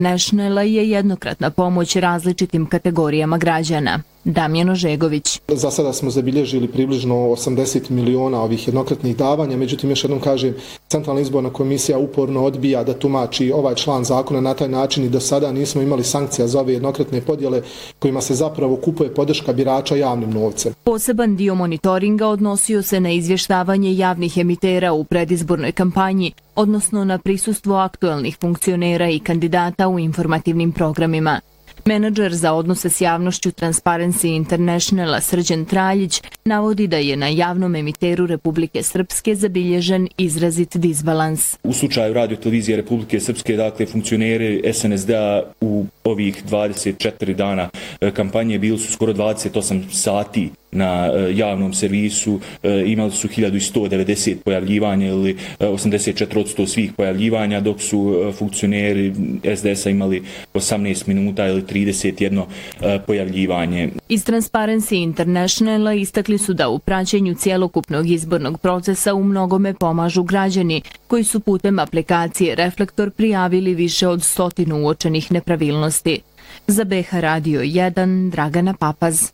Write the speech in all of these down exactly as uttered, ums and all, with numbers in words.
Internationala je jednokratna pomoć različitim kategorijama građana. Damjan Ožegović. Za sada smo zabilježili približno osamdeset miliona ovih jednokratnih davanja, međutim još jednom kažem, Centralna izborna komisija uporno odbija da tumači ovaj član zakona na taj način i do sada nismo imali sankcija za ove jednokratne podjele kojima se zapravo kupuje podrška birača javnim novcem. Poseban dio monitoringa odnosio se na izvještavanje javnih emitera u predizbornoj kampanji, odnosno na prisustvo aktuelnih funkcionera i kandidata u informativnim programima. Menadžer za odnose s javnošću Transparency Internationala Srđan Traljić navodi da je na javnom emiteru Republike Srpske zabilježen izrazit disbalans. U slučaju Radio-televizije Republike Srpske, dakle, funkcioneri S N S D-a u ovih dvadeset četiri dana kampanje bili su skoro dvadeset osam sati na javnom servisu, imali su hiljadu sto devedeset pojavljivanja ili osamdeset četiri posto svih pojavljivanja, dok su funkcioneri S D S-a imali osamnaest minuta ili trideset jedno pojavljivanje. Iz Transparency Internationala istakli su da u praćenju cjelokupnog izbornog procesa u mnogome pomažu građani koji su putem aplikacije Reflektor prijavili više od stotinu uočenih nepravilnosti. Za B H Radio jedan, Dragana Papaz.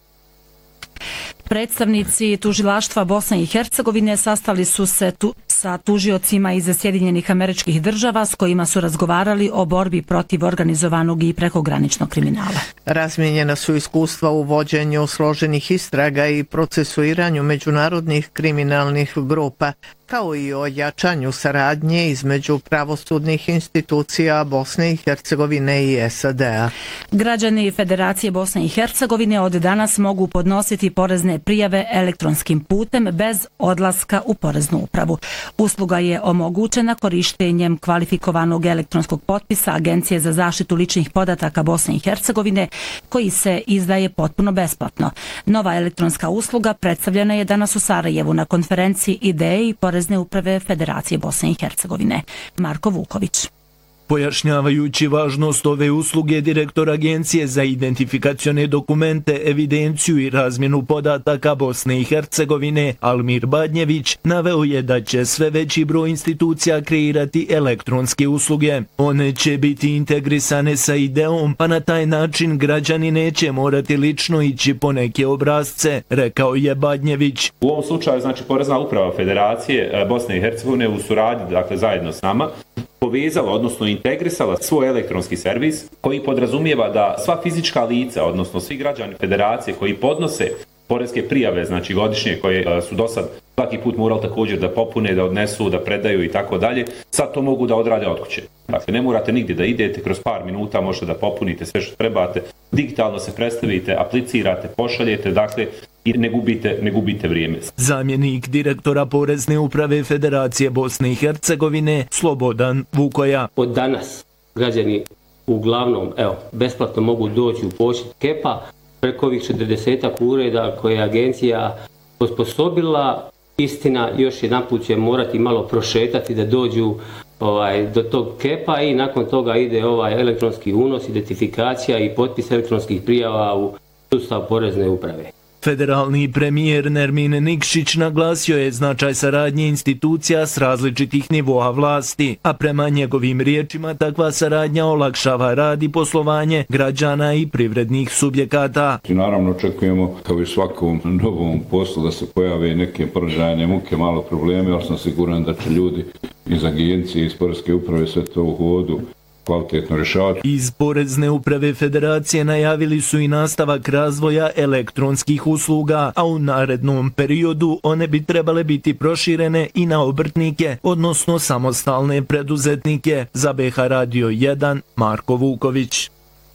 Predstavnici tužilaštva Bosne i Hercegovine sastali su se tu sa tužiocima iz Sjedinjenih Američkih Država s kojima su razgovarali o borbi protiv organizovanog i prekograničnog kriminala. Razmijenjena su iskustva u vođenju složenih istraga i procesuiranju međunarodnih kriminalnih grupa, kao i o jačanju saradnje između pravosudnih institucija Bosne i Hercegovine i S A D-a. Građani Federacije Bosne i Hercegovine od danas mogu podnositi porezne prijave elektronskim putem bez odlaska u poreznu upravu. Usluga je omogućena korištenjem kvalifikovanog elektronskog potpisa Agencije za zaštitu ličnih podataka Bosne i Hercegovine, koji se izdaje potpuno besplatno. Nova elektronska usluga predstavljena je danas u Sarajevu na konferenciji Ideje i porezne uprave Federacije Bosne i Hercegovine. Marko Vuković. Pojašnjavajući važnost ove usluge, direktor Agencije za identifikacione dokumente, evidenciju i razmjenu podataka Bosne i Hercegovine, Almir Badnjević, naveo je da će sve veći broj institucija kreirati elektronske usluge. One će biti integrisane sa ideom, pa na taj način građani neće morati lično ići po neke obrazce, rekao je Badnjević. U ovom slučaju, znači, Porezna uprava Federacije Bosne i Hercegovine u suradnji, dakle, zajedno s nama, povezala, odnosno integrisala svoj elektronski servis koji podrazumijeva da sva fizička lica, odnosno svi građani Federacije koji podnose poreske prijave, znači godišnje, koje su do sad svaki put morali također da popune, da odnesu, da predaju i tako dalje, sad to mogu da odrade od kuće. Dakle, ne morate nigdje da idete, kroz par minuta možete da popunite sve što trebate, digitalno se predstavite, aplicirate, pošaljete, dakle, i ne gubite, ne gubite vrijeme. Zamjenik direktora Porezne uprave Federacije Bosne i Hercegovine, Slobodan Vukoja. Od danas građani uglavnom, evo, besplatno mogu doći u posjed K E P-a preko ovih četrdesetak ureda koje je agencija osposobila. Istina, još jedan put će morati malo prošetati da dođu ovaj, do tog K E P-a i nakon toga ide ovaj elektronski unos, identifikacija i potpis elektronskih prijava u sustav Porezne uprave. Federalni premijer Nermin Nikšić naglasio je značaj saradnje institucija s različitih nivoa vlasti, a prema njegovim riječima takva saradnja olakšava rad i poslovanje građana i privrednih subjekata. Naravno očekujemo kao i svakom novom poslu da se pojave neke porođajne muke, malo probleme, ali sam siguran da će ljudi iz agencije, iz Porezne uprave sve to u hodu kvalitetno rješavati. Iz Porezne uprave Federacije najavili su i nastavak razvoja elektronskih usluga, a u narednom periodu one bi trebale biti proširene i na obrtnike, odnosno samostalne preduzetnike. Za B H Radio jedan, Marko Vuković.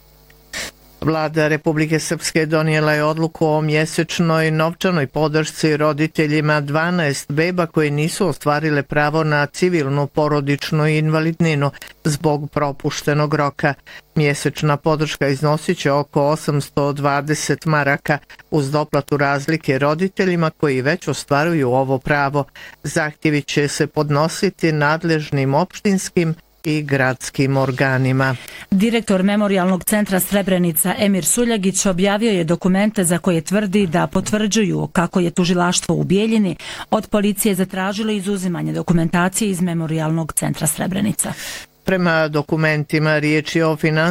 Vlada Republike Srpske donijela je odluku o mjesečnoj novčanoj podršci roditeljima dvanaest beba koji nisu ostvarile pravo na civilnu porodičnu invalidninu zbog propuštenog roka. Mjesečna podrška iznosit će oko osamsto dvadeset maraka uz doplatu razlike roditeljima koji već ostvaruju ovo pravo. Zahtjevi će se podnositi nadležnim opštinskim i gradskim organima. Direktor Memorijalnog centra Srebrenica Emir Suljagić objavio je dokumente za koje tvrdi da potvrđuju kako je tužilaštvo u Bijeljini od policije zatražilo izuzimanje dokumentacije iz Memorijalnog centra Srebrenica. Prema dokumentima riječ je o finansijskom